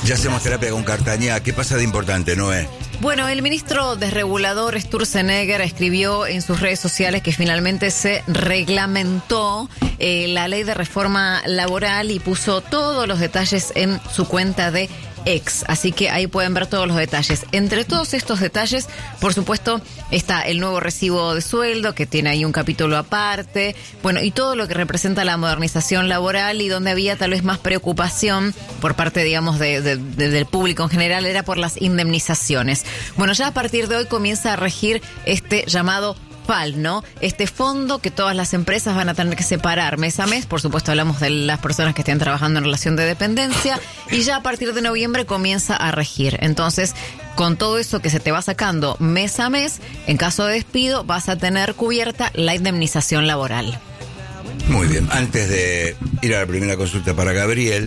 Ya hacemos terapia con Cartañá. ¿Qué pasa de importante, Noé? Bueno, el ministro desregulador Sturzenegger escribió en sus redes sociales que finalmente se reglamentó la ley de reforma laboral y puso todos los detalles en su cuenta de X. Así que ahí pueden ver todos los detalles. Entre todos estos detalles, por supuesto, está el nuevo recibo de sueldo, que tiene ahí un capítulo aparte. Bueno, y todo lo que representa la modernización laboral, y donde había tal vez más preocupación por parte, digamos, del público en general, era por las indemnizaciones. Bueno, ya a partir de hoy comienza a regir este llamado FAL, ¿no? Este fondo que todas las empresas van a tener que separar mes a mes. Por supuesto, hablamos de las personas que estén trabajando en relación de dependencia, y ya a partir de noviembre comienza a regir. Entonces, con todo eso que se te va sacando mes a mes, en caso de despido vas a tener cubierta la indemnización laboral. Muy bien. Antes de ir a la primera consulta para Gabriel,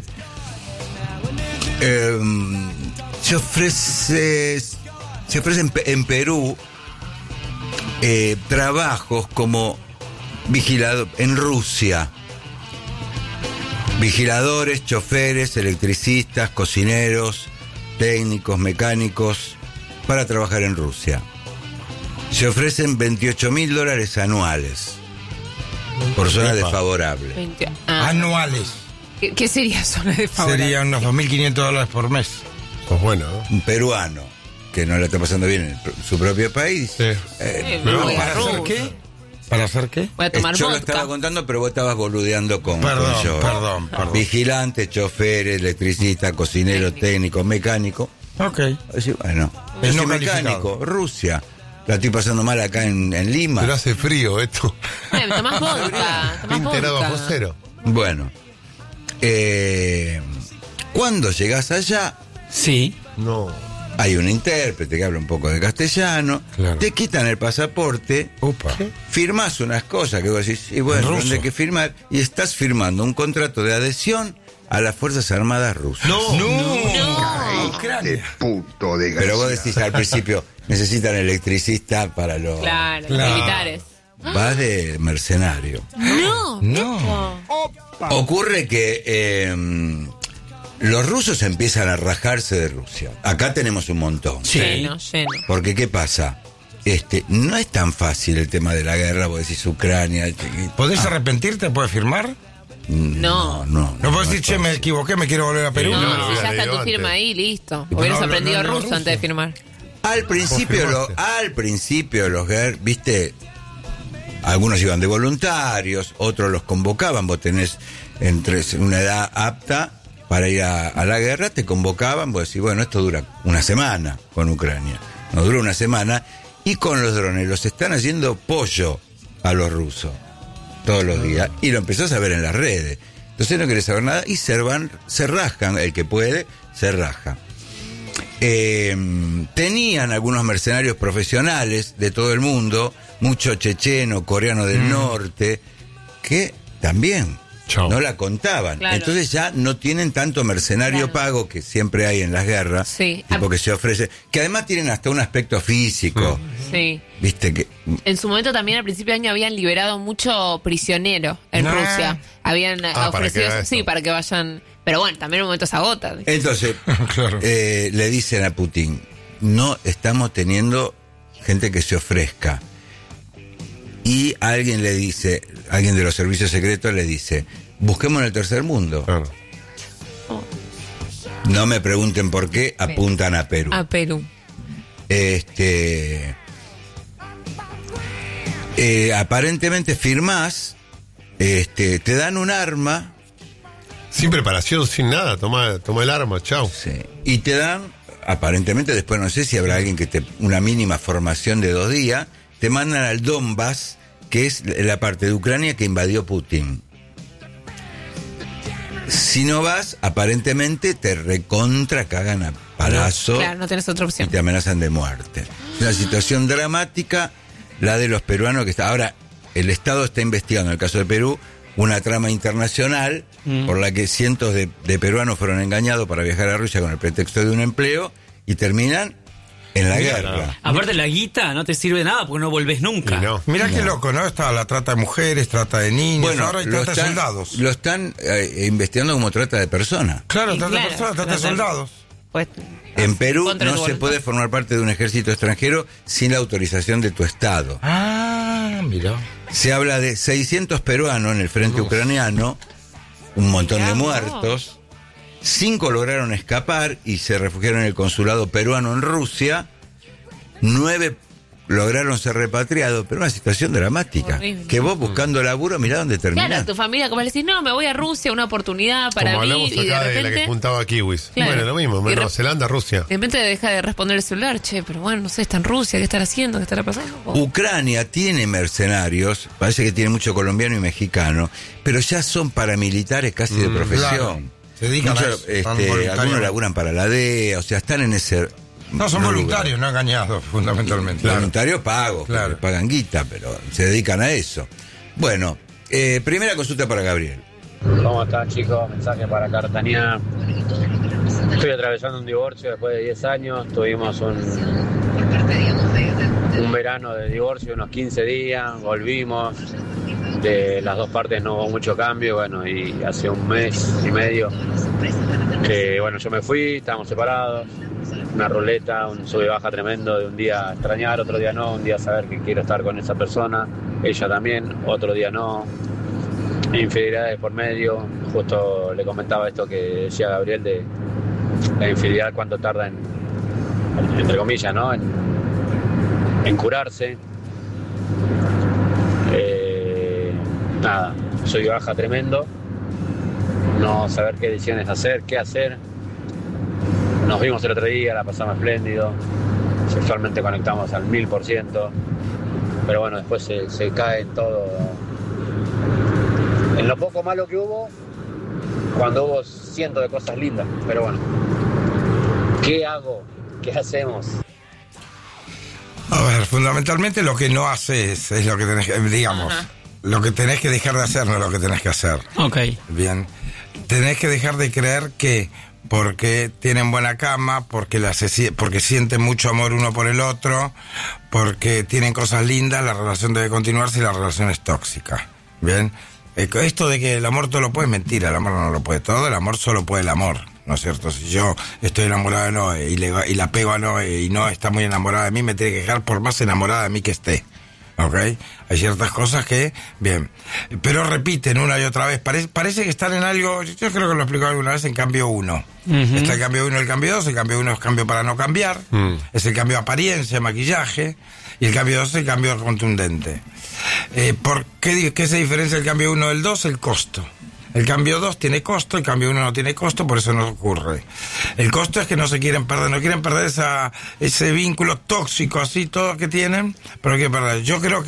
se ofrecen en Perú trabajos como vigilador en Rusia. Vigiladores, choferes, electricistas, cocineros, técnicos, mecánicos, para trabajar en Rusia. Se ofrecen $28.000 anuales por zona desfavorable. Anuales. ¿Qué sería zona desfavorable? Serían unos $2.500 por mes. Pues bueno, ¿no? Un peruano que no le está pasando bien en su propio país. Sí. ¿Para hacer qué? ¿Para hacer qué? Voy a tomar Yo lo vodka. estaba contando, pero vos estabas boludeando con yo. Perdón. Vigilante, chofer, electricista, cocinero, técnico, mecánico. Ok. Así, bueno, Es yo no soy mecánico, calificado. Rusia. La estoy pasando mal acá en Lima. Pero hace frío esto. Tomás vodka. 20 grados bajo cero. Bueno, cuando llegás allá, Sí. No. hay un intérprete que habla un poco de castellano, Claro. te quitan el pasaporte, Upa. firmás unas cosas que vos decís, y bueno, En ruso. ¿dónde hay que firmar? Y estás firmando un contrato de adhesión a las Fuerzas Armadas rusas. No. Este puto de Pero vos decís al principio, necesitan electricista para los... Claro, Claro. militares. Vas de mercenario. No. Ocurre que los rusos empiezan a rajarse de Rusia. Acá tenemos un montón. Sí. Lleno. Porque, ¿qué pasa? No es tan fácil el tema de la guerra, vos decís Ucrania. ¿Podés arrepentirte? ¿Puedes firmar? No. No puedes decir, es che, me fácil. equivoqué, me quiero volver a Perú. No, no, si ya está tu antes. firma ahí, listo. pero Hubieras no, aprendido no, ruso ruso. antes de firmar. Al principio, Vos firmaste. viste, algunos iban de voluntarios, otros los convocaban. Vos tenés entre una edad apta para ir a la guerra, te convocaban, vos decís, bueno, esto dura una semana con Ucrania. No dura una semana, y con los drones los están haciendo pollo a los rusos todos los días, y lo empezás a ver en las redes. Entonces no querés saber nada y se rajan, el que puede, se raja. Tenían algunos mercenarios profesionales de todo el mundo, mucho checheno, coreano del norte, que también Chau. no la contaban. Claro. Entonces ya no tienen tanto mercenario Claro. pago que siempre hay en las guerras, Sí. tipo que se ofrece, que además tienen hasta un aspecto físico, Sí. viste que... En su momento también al principio de año habían liberado mucho prisionero en Nah. Rusia. Habían para ofrecido, que haga sí, esto. para que vayan. Pero bueno, también en un momento se agota. Entonces, Claro. le dicen a Putin, no estamos teniendo gente que se ofrezca. Y alguien le dice, alguien de los servicios secretos le dice, busquemos en el tercer mundo. Claro. No me pregunten por qué, apuntan a Perú. A Perú. Aparentemente firmás, te dan un arma, Sin preparación, sin nada. Toma el arma, chau. sí, y te dan, aparentemente, después no sé si habrá alguien que una mínima formación de 2 días, te mandan al Donbass, que es la parte de Ucrania que invadió Putin. Si no vas, aparentemente te recontra cagan a palazo. Claro, no tenés otra Y opción. te amenazan de muerte. Es una situación dramática, la de los peruanos que está. Ahora, el Estado está investigando, en el caso de Perú, una trama internacional por la que cientos de peruanos fueron engañados para viajar a Rusia con el pretexto de un empleo y terminan en la guerra. Aparte la guita no te sirve de nada porque no volvés nunca. Y no. Mirá qué loco, ¿no? Está la trata de mujeres, trata de niños, Bueno, ahora hay lo trata de están, soldados. lo están investigando como trata de personas. Claro, Y trata de claro, personas, trata de trata- soldados. pues... En Perú contra tu no se voluntad. puede formar parte de un ejército extranjero sin la autorización de tu Estado. Ah, mira. Se habla de 600 peruanos en el frente ucraniano, un montón de Mirá vos. muertos. 5 lograron escapar y se refugiaron en el consulado peruano en Rusia. 9 lograron ser repatriados, pero una situación dramática. Horrible. Que vos buscando laburo, mirá dónde terminás. Claro, tu familia, como le decís, no, me voy a Rusia, una oportunidad para Como mí, hablamos y de acá de la repente... que juntaba kiwis. Claro. Bueno, lo mismo, Y Nueva Zelanda, Rusia. De repente deja de responder el celular, che, pero bueno, no sé, está en Rusia, ¿qué estará haciendo? ¿Qué estará pasando? Ucrania tiene mercenarios, parece que tiene mucho colombiano y mexicano, pero ya son paramilitares casi de profesión. claro. Se dedican a eso, son voluntarios. Algunos laburan para la DEA, o sea, están en ese... No, son lugar. voluntarios, no engañados, fundamentalmente. Claro. Voluntarios pagos, Claro. porque pagan guita, pero se dedican a eso. Bueno, primera consulta para Gabriel. ¿Cómo están, chicos? Mensaje para Cartanear. Estoy atravesando un divorcio después de 10 años. Tuvimos un verano de divorcio, unos 15 días. Volvimos. De las dos partes no hubo mucho cambio. Bueno, y hace un mes y medio que, bueno, yo me fui, estábamos separados. Una ruleta, un sube y baja tremendo de un día extrañar, otro día no. Un día saber que quiero estar con esa persona. Ella también, otro día no. Infidelidades por medio. Justo le comentaba esto que decía Gabriel de la infidelidad, cuánto tarda en, entre comillas, ¿no? En curarse. Nada, soy baja tremendo. No saber qué decisiones hacer, qué hacer. Nos vimos el otro día, la pasamos espléndido. Sexualmente conectamos al 1000%. Pero bueno, después se cae en todo. En lo poco malo que hubo, cuando hubo cientos de cosas lindas. Pero bueno, ¿qué hago? ¿Qué hacemos? A ver, fundamentalmente lo que no haces es lo que tenés que, digamos, lo que tenés que dejar de hacer, no lo que tenés que hacer. Ok. Bien. Tenés que dejar de creer que porque tienen buena cama, porque sienten mucho amor uno por el otro, porque tienen cosas lindas, la relación debe continuar si la relación es tóxica. Bien. Esto de que el amor todo lo puede es mentira, el amor no lo puede todo, el amor solo puede el amor, ¿no es cierto? Si yo estoy enamorado de Noé y la pego a Noé y no está muy enamorada de mí, me tiene que dejar por más enamorada de mí que esté. ¿Ok? Hay ciertas cosas que, bien, pero repiten una y otra vez. Parece que están en algo, yo creo que lo explico alguna vez en cambio 1. Está el cambio 1 y el cambio 2. El cambio 1 es cambio para no cambiar, es el cambio de apariencia, maquillaje, y el cambio 2 es el cambio contundente. ¿Por qué se diferencia el cambio 1 del 2? El costo. El cambio 2 tiene costo, el cambio 1 no tiene costo, por eso no ocurre. El costo es que no quieren perder ese vínculo tóxico así, todo que tienen, pero quieren perder.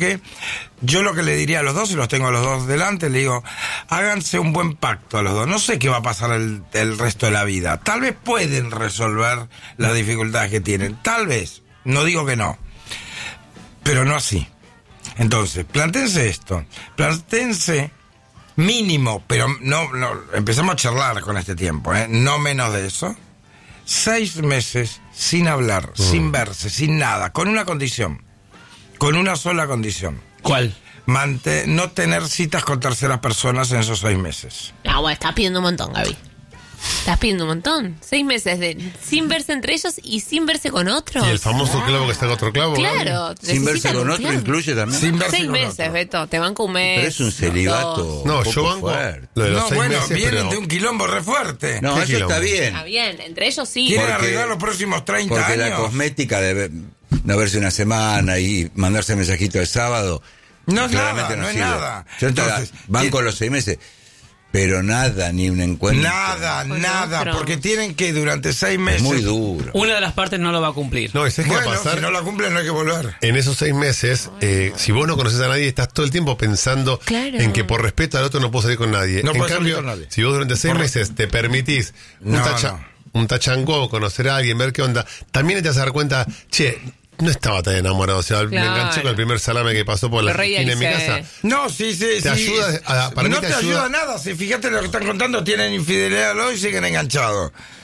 Yo lo que le diría a los dos, y los tengo a los dos delante, le digo, háganse un buen pacto a los dos. No sé qué va a pasar el resto de la vida. Tal vez pueden resolver las dificultades que tienen, tal vez, no digo que no, pero no así. Entonces, plantéense esto, plantéense mínimo, pero no, empezamos a charlar con este tiempo, no menos de eso. 6 meses sin hablar, sin verse, sin nada, con una condición, con una sola condición. ¿Cuál? No tener citas con terceras personas en esos 6 meses. No, bueno, estás pidiendo un montón, Gaby. Estás pidiendo un montón. 6 meses sin verse entre ellos y sin verse con otros. Y el famoso clavo que está en otro clavo. Claro. Sin verse con otro incluye también. Sin verse 6 con meses, otro. Beto. Te banco un mes. Pero es un celibato. 2. No, un yo poco banco fuerte. lo de los 6 bueno, meses, vienen pero... de un quilombo re fuerte. No, ¿Qué eso quilombo? está bien. Está bien, entre ellos sí. Quieren porque- arreglar los próximos 30 Porque años. la cosmética de no verse una semana y mandarse mensajito el sábado. No es claramente nada, no es sirve. nada. Yo Entonces, banco los 6 meses, pero nada, ni un encuentro. Nada, otro. porque tienen que durante 6 meses. Es muy duro. Una de las partes no lo va a cumplir. No, ¿y sabes qué va a Bueno, pasar? si no la cumplen no hay que volver. En esos 6 meses, si vos no conoces a nadie, estás todo el tiempo pensando Claro. en que por respeto al otro no puedo salir con nadie. No en puedes salir cambio, con nadie. si vos durante 6 meses te permitís No. un tachangó, conocer a alguien, ver qué onda, también te vas a dar cuenta, che, no estaba tan enamorado. O sea, me Claro. enganché con el primer salame que pasó por la Lo esquina en mi reidealicé. casa. No, sí. Te ayuda para mí no te te ayuda ayuda nada. Si fíjate lo que están contando, tienen infidelidad hoy y siguen enganchados.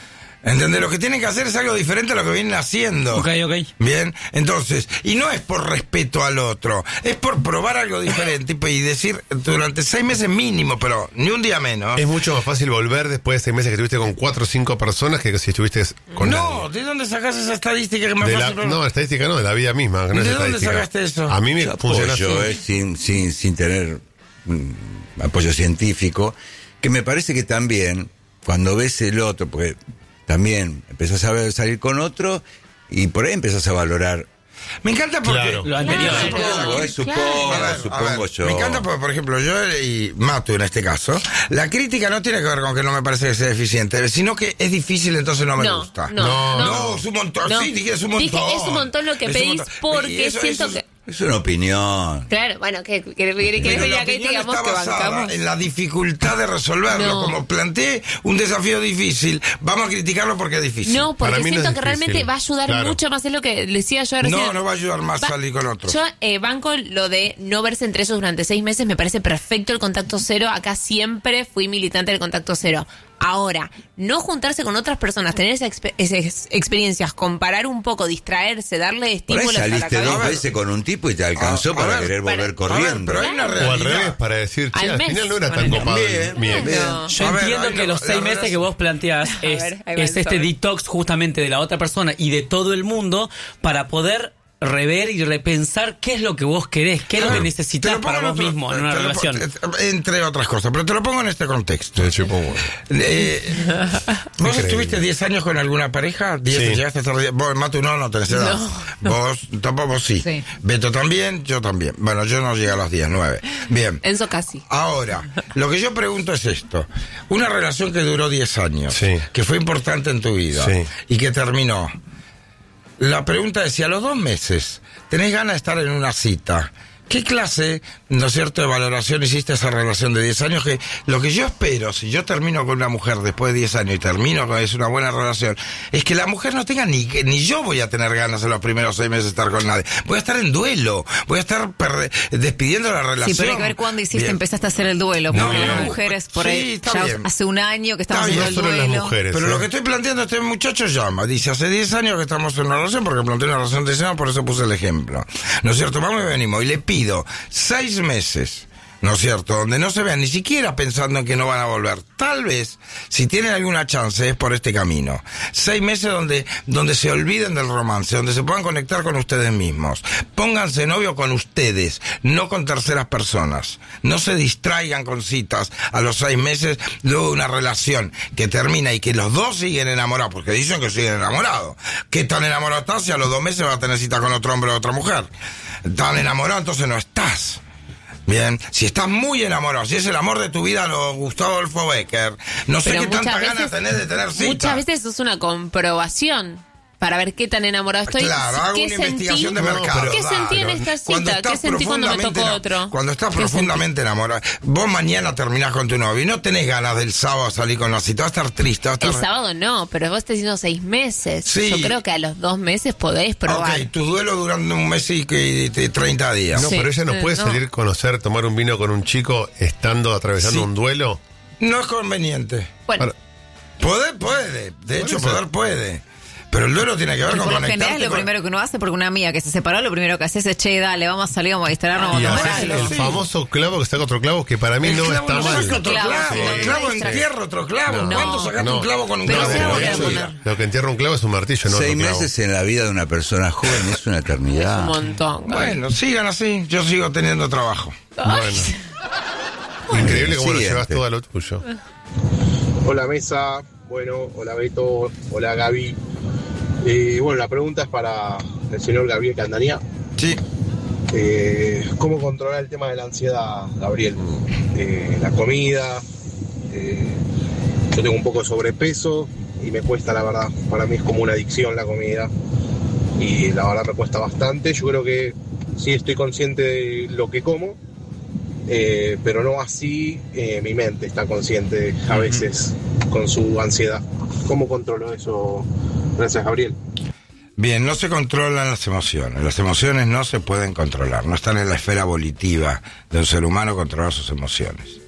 ¿Entendés? Lo que tienen que hacer es algo diferente a lo que vienen haciendo. Ok. Bien, entonces, y no es por respeto al otro, es por probar algo diferente y decir durante 6 meses mínimo, pero ni un día menos. Es mucho más fácil volver después de 6 meses que estuviste con 4 o 5 personas que si estuviste con No, nadie. ¿de dónde sacás esa estadística que me No, estadística no, de la vida misma. Que no ¿De es dónde estadística. sacaste eso? A mí me funciona Apoyo, así. sin tener apoyo científico, que me parece que también, cuando ves el otro, porque también empezás a salir con otro y por ahí empezás a valorar. Me encanta porque... Claro. Lo anterior. Supongo yo. Me encanta porque, por ejemplo, yo y Matu en este caso, la crítica no tiene que ver con que no me parece que sea eficiente, sino que es difícil, entonces no me gusta. No, es un montón. No. Sí, dije, es un montón. Dije, es un montón lo que Es un pedís montón. Y porque eso- siento eso- que... Es una opinión. Claro, bueno, ¿querés Pero venir la acá y opinión digamos está que basada bancamos? en la dificultad de resolverlo. No. Como planteé un desafío difícil, vamos a criticarlo porque es difícil. No, porque Para mí no siento es que realmente difícil. va a ayudar Claro. mucho más, es lo que decía yo recién. No va a ayudar más salir con otro. Yo banco lo de no verse entre ellos durante 6 meses, me parece perfecto el contacto cero. Acá siempre fui militante del contacto cero. Ahora, no juntarse con otras personas, tener esas experiencias, comparar un poco, distraerse, darle Por ahí estímulos a la saliste cabeza. 2 veces con un tipo y te alcanzó A para ver, querer volver A ver, corriendo. pero hay una O al realidad. revés, para decir, che, Al al mes, final no era tan ponele. copado. Bien. No. Yo A ver, entiendo hay que los la 6 meses relación- que vos planteás ver, ahí va es el este sobre. detox justamente de la otra persona y de todo el mundo para poder rever y repensar qué es lo que vos querés, qué es lo que Te necesitas lo pongo para vos otro- mismo en una te lo relación. Entre otras cosas, pero te lo pongo en este contexto. Me chupo un huevo. ¿Vos Increíble. estuviste 10 años con alguna pareja? ¿10 Sí. llegaste a estar 10? Vos, Matu, no tenés edad. Vos, tampoco, vos sí. Sí. Beto también, yo también. Bueno, yo no llegué a los 10, 9. Bien. Enzo casi. Ahora, lo que yo pregunto es esto. Una relación que duró 10 años, Sí. que fue importante en tu vida Sí. y que terminó. La pregunta es si a los 2 meses tenés ganas de estar en una cita. ¿Qué clase, no es cierto, de valoración hiciste esa relación de 10 años? Que lo que yo espero, si yo termino con una mujer después de 10 años y termino con es una buena relación, es que la mujer no tenga ni yo voy a tener ganas en los primeros 6 meses de estar con nadie. Voy a estar en duelo, voy a estar despidiendo la relación. Sí, pero hay que ver cuándo hiciste, Bien. empezaste a hacer el duelo. No, Porque no, las no. mujeres por Sí, ahí está ya bien. hace un año que estamos Está bien, haciendo No el solo duelo. las mujeres. Pero ¿eh? lo que estoy planteando, este muchacho llama, dice, hace 10 años que estamos en una relación, porque planteé una relación de 10 años, por eso puse el ejemplo. ¿No es cierto? Vamos y venimos, y le pido 6 meses, ¿no es cierto? Donde no se vean ni siquiera pensando en que no van a volver. Tal vez, si tienen alguna chance, es por este camino. 6 meses donde se olviden del romance, donde se puedan conectar con ustedes mismos. Pónganse novio con ustedes, no con terceras personas. No se distraigan con citas a los 6 meses, luego de una relación que termina y que los dos siguen enamorados, porque dicen que siguen enamorados. ¿Qué tan enamorado estás si a los 2 meses vas a tener cita con otro hombre o otra mujer? Tan enamorado, entonces no estás. Bien, si estás muy enamorado, si es el amor de tu vida, lo Gustavo Adolfo Becker, no sé Pero qué tanta muchas ganas veces- tenés de tener cita. Muchas veces es una comprobación para ver qué tan enamorado estoy. Claro, hago ¿Qué una sentí? investigación de mercado. ¿Qué sentí en esta cita? ¿Qué sentí cuando me tocó otro? Cuando estás ¿Qué profundamente enamorado, vos mañana terminás con tu novio y no tenés ganas del sábado salir con la cita, vas a estar triste, vas a El estar... sábado no, pero vos estás diciendo 6 meses. Sí. Yo creo que a los 2 meses podés probar. Ok, tu duelo durante un mes y 30 días. No, Sí. pero ella no puede No. salir a conocer, tomar un vino con un chico estando atravesando Sí. un duelo. No es conveniente. Bueno, Para- Puede. De hecho, eso. poder puede. Pero el duelo tiene que ver Y con por lo conectarte general es lo con- primero que uno hace, porque una amiga que se separó, lo primero que hace es, che, dale, vamos a salir, vamos a distraernos, Y vamos a haces tomar algo. el famoso clavo que saca otro clavo, que para mí El no clavo está no mal. saca otro Clavo, clavo. sí. El clavo Sí. entierra otro clavo. No. ¿Cuándo sacaste No. un clavo con un Pero clavo? se Lo va a que- poner. Lo que entierra un clavo es un martillo, no 6 otro clavo. meses en la vida de una persona joven es una es eternidad. un montón. Bueno, sigan así. Yo sigo teniendo trabajo. Bueno. Increíble cómo lo Siguiente. llevas todo a lo tuyo. Hola Mesa, bueno, hola Beto, hola Gaby. Bueno, la pregunta es para el señor Gabriel Candanía. Sí. ¿Cómo controlar el tema de la ansiedad, Gabriel? La comida, yo tengo un poco de sobrepeso y me cuesta, la verdad, para mí es como una adicción la comida y la verdad me cuesta bastante. Yo creo que sí estoy consciente de lo que como, pero no así mi mente está consciente a veces con su ansiedad. ¿Cómo controlo eso? Gracias, Gabriel. Bien, no se controlan las emociones. Las emociones no se pueden controlar. No están en la esfera volitiva de un ser humano controlar sus emociones.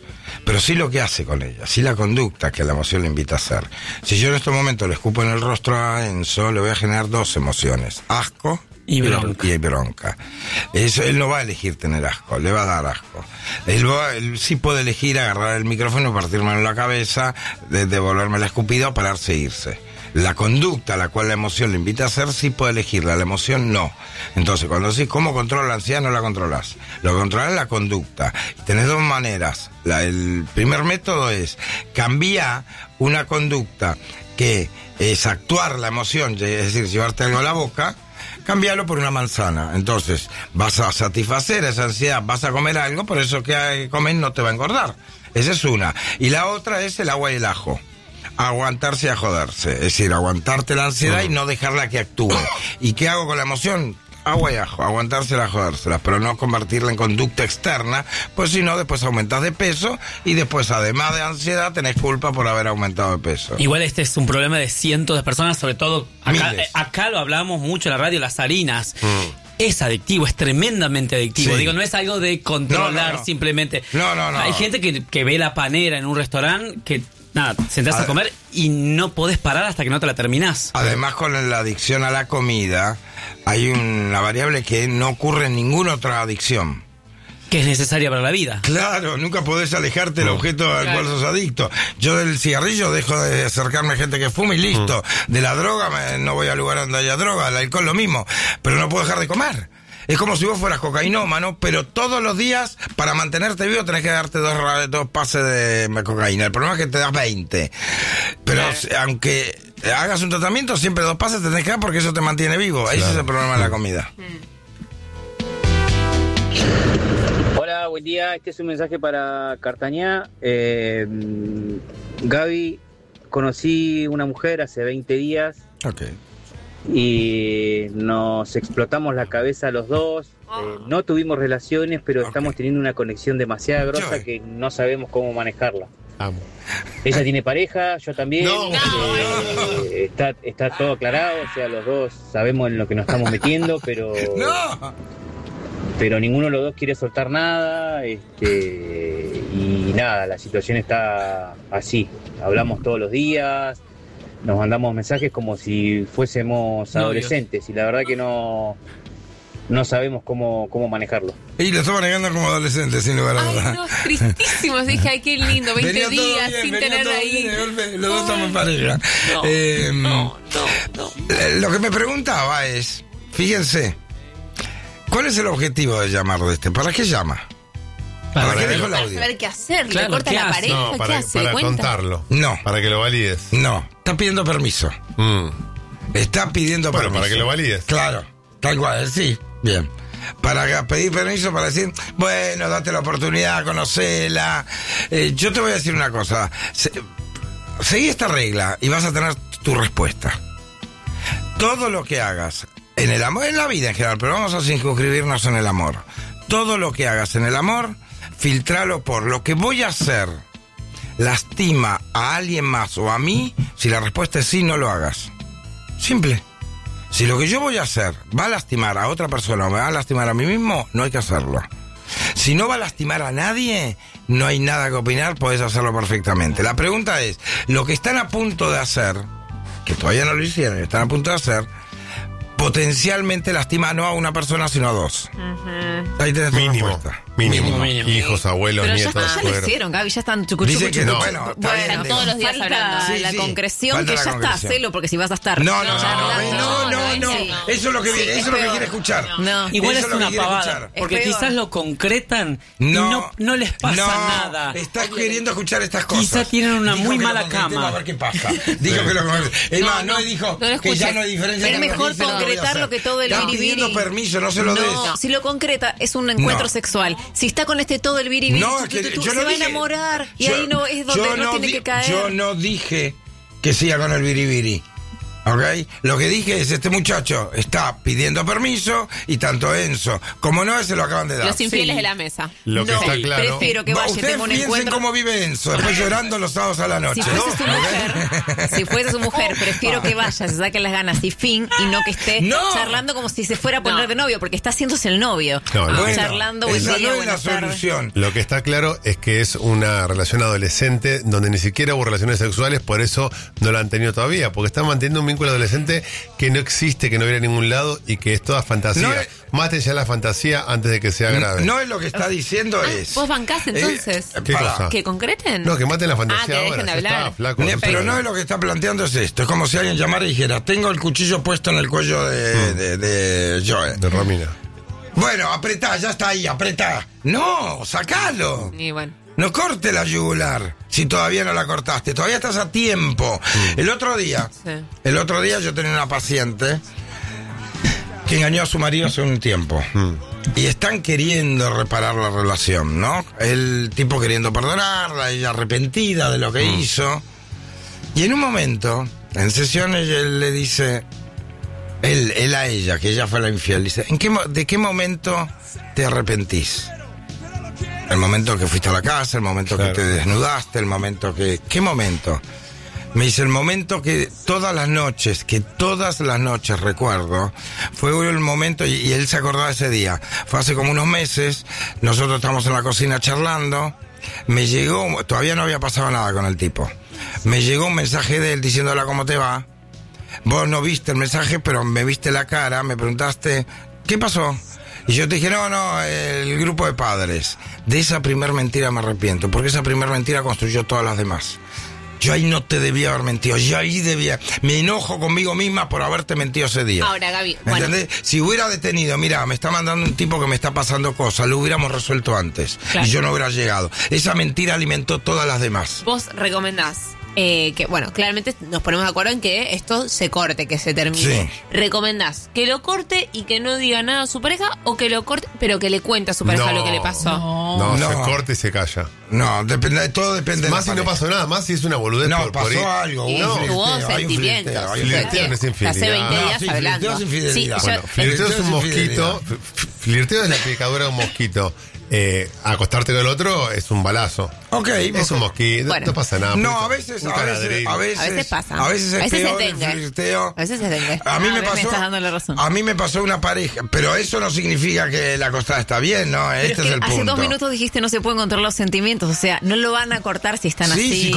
pero sí lo que hace con ella, sí la conducta que la emoción le invita a hacer. Si yo en este momento le escupo en el rostro a Enzo, le voy a generar 2 emociones, asco y bronca. Eso, él no va a elegir tener asco, le va a dar asco. Él sí puede elegir agarrar el micrófono, partirme en la cabeza, devolverme la escupida o pararse e irse. La conducta a la cual la emoción le invita a hacer sí puede elegirla, la emoción no. Entonces, cuando decís cómo controla la ansiedad, no la controlas. Lo que controlas es la conducta. Tenés 2 maneras. El primer método es cambiar una conducta que es actuar la emoción, es decir, llevarte algo a la boca, cambiarlo por una manzana. Entonces, vas a satisfacer esa ansiedad, vas a comer algo, por eso que comer no te va a engordar. Esa es una. Y la otra es el agua y el ajo. Aguantarse y a joderse. Es decir, aguantarte la ansiedad y no dejarla que actúe. ¿Y qué hago con la emoción? Agua y ajo, aguantársela, a jodérsela, pero no convertirla en conducta externa, pues si no, después aumentas de peso y después, además de ansiedad, tenés culpa por haber aumentado de peso. Igual este es un problema de cientos de personas, sobre todo acá lo hablamos mucho en la radio, las harinas. Es adictivo, es tremendamente adictivo. Sí. Digo, no es algo de controlar simplemente. No. Hay gente que ve la panera en un restaurante que... Nada, sentás a comer y no podés parar hasta que no te la terminás. Además, con la adicción a la comida, hay una variable que no ocurre en ninguna otra adicción. Que es necesaria para la vida. Claro, nunca podés alejarte del objeto al cual sos adicto. Yo del cigarrillo dejo de acercarme a gente que fuma y listo. De la droga, no voy al lugar donde haya droga. El alcohol lo mismo. Pero no puedo dejar de comer. Es como si vos fueras cocainómano, pero todos los días, para mantenerte vivo, tenés que darte 2 pases de cocaína. El problema es que te das 20. Pero aunque hagas un tratamiento, siempre 2 pases te tenés que dar porque eso te mantiene vivo. Claro. Ese es el problema de la comida. Hola, buen día. Este es un mensaje para Cartañá. Gaby, conocí una mujer hace 20 días. Ok. Y nos explotamos la cabeza los dos. No tuvimos relaciones, pero estamos teniendo una conexión demasiado grosa que no sabemos cómo manejarla. Ella tiene pareja, yo también. Está todo aclarado, o sea, los dos sabemos en lo que nos estamos metiendo, pero ninguno de los dos quiere soltar nada. Y nada, la situación está así. Hablamos todos los días. Nos mandamos mensajes como si fuésemos adolescentes y la verdad que no sabemos cómo manejarlo. Y lo estamos manejando como adolescentes, sin lugar a dudas. Ay, no, tristísimos. Dije, ay, qué lindo, 20 venía días bien, sin venía tener ahí. Bien, de golpe, los dos estamos en pareja. No. Lo que me preguntaba es, fíjense, ¿cuál es el objetivo de llamar de este? ¿Para qué llama? Para saber qué hacer, claro, le corta la pareja, No, ¿qué para hace? contarlo. No. Para que lo valides. No, está pidiendo permiso. Está pidiendo permiso. Para que lo valides. Claro, tal cual, sí, bien. Para pedir permiso, para decir, bueno, date la oportunidad, conocela. Yo te voy a decir una cosa. Seguí esta regla y vas a tener tu respuesta. Todo lo que hagas en el amor, en la vida en general, pero vamos a circunscribirnos en el amor. Todo lo que hagas en el amor, filtralo por lo que voy a hacer. ¿Lastima a alguien más o a mí? Si la respuesta es sí, no lo hagas. Simple. Si lo que yo voy a hacer va a lastimar a otra persona o me va a lastimar a mí mismo, no hay que hacerlo. Si no va a lastimar a nadie, no hay nada que opinar, podés hacerlo perfectamente. La pregunta es, lo que están a punto de hacer, que todavía no lo hicieron, están a punto de hacer, potencialmente lastima no a una persona, sino a 2. Ahí tenés tu respuesta. Mínimo. Hijos, abuelos, pero nietos. ya lo hicieron, Gaby, ya están Dice que no, bueno, todos los días hablando. Falta la concreción, falta que la ya concreción. está, hacelo, porque si vas a estar... No. Sí. Eso es lo que Sí, eso es lo que quiere escuchar. No. Igual Eso es lo que una quiere pavada, escuchar. porque Es peor. quizás lo concretan y no les pasa nada. Estás queriendo escuchar estas cosas. Quizá tienen una Dijo muy que lo mala concretemos, cama. A ver qué pasa. Dijo que lo concretemos. Es más, no dijo no lo que ya escuches. no hay diferencia. Es entre mejor lo que dice y lo que voy a concretarlo hacer. que todo el Están biribiri. pidiendo permiso, no se lo des. No, si lo concreta, es un encuentro No. sexual. Si está con todo el biribiri, No, es que yo se no va a dije- enamorar y yo- ahí no es donde yo no tiene di- que caer. Yo no dije que siga con el biribiri. ¿Ok? Lo que dije es, este muchacho está pidiendo permiso y tanto Enzo como Noé se lo acaban de dar. Los infieles de la mesa. Lo que está claro. Prefiero que vaya y Ustedes tenga un piensen encuentro. cómo vive Enzo, después llorando los sábados a la noche. Si fuese su mujer, prefiero que vaya, se saque las ganas y fin, y no que esté charlando como si se fuera a poner de novio, porque está haciéndose el novio. Charlando, buen día, buenas tardes. Lo que está claro es que es una relación adolescente donde ni siquiera hubo relaciones sexuales, por eso no la han tenido todavía, porque están manteniendo un vínculo adolescente que no existe, que no viene a ningún lado y que es toda fantasía. Maten ya la fantasía antes de que sea grave. No es lo que está diciendo es... ¿Vos bancás entonces? ¿Qué cosa? ¿Que concreten? No, que maten la fantasía que ahora. dejen de hablar. Flaco, pero no es lo que está planteando, es esto. Es como si alguien llamara y dijera, tengo el cuchillo puesto en el cuello de Joe. De Romina. Bueno, apretá, ya está ahí, apretá. No, sacalo. Y bueno. No corte la yugular si todavía no la cortaste. Todavía estás a tiempo. El otro día yo tenía una paciente que engañó a su marido hace un tiempo. Y están queriendo reparar la relación, ¿no? El tipo queriendo perdonarla, ella arrepentida de lo que hizo. Y en un momento, en sesiones, él le dice, él a ella, que ella fue la infiel, dice, ¿de qué momento te arrepentís? El momento que fuiste a la casa, el momento que te desnudaste, el momento que... ¿Qué momento? Me dice, el momento que todas las noches recuerdo, fue el momento, y él se acordaba de ese día. Fue hace como unos meses, nosotros estábamos en la cocina charlando, me llegó, todavía no había pasado nada con el tipo, me llegó un mensaje de él diciendo, hola, ¿cómo te va? Vos no viste el mensaje, pero me viste la cara, me preguntaste, ¿qué pasó? Y yo te dije, no, el grupo de padres. De esa primer mentira me arrepiento, porque esa primer mentira construyó todas las demás. Yo ahí no te debía haber mentido, yo ahí me enojo conmigo misma por haberte mentido ese día. Ahora, Gaby, ¿entendés? Si hubiera detenido, mira, me está mandando un tipo que me está pasando cosas, lo hubiéramos resuelto antes. Claro. Y yo no hubiera llegado. Esa mentira alimentó todas las demás. Vos recomendás que, bueno, claramente nos ponemos de acuerdo en que esto se corte, que se termine. Sí. ¿Recomendás que lo corte y que no diga nada a su pareja, o que lo corte pero que le cuente a su pareja lo que le pasó? No, se corta y se calla. No, todo depende más de si no pasó nada, más si es una boludez. No, pasó algo. Hubo sentimientos. Flirteo no es infidelidad. Hace 20 días hablando. Flirteo es infidelidad. Bueno, flirteo es un mosquito. Flirteo es la picadura de un mosquito. Acostarte con el otro es un balazo. Es un mosquito, bueno, no pasa nada. No, a veces pasa. A veces es peor el flirteo. A veces es dengue. A mí me estás dando la razón. A mí me pasó una pareja, pero eso no significa que la acostada está bien, ¿no? Este es el punto. Hace 2 minutos dijiste no se pueden controlar los sentimientos, o sea, no lo van a cortar si están así.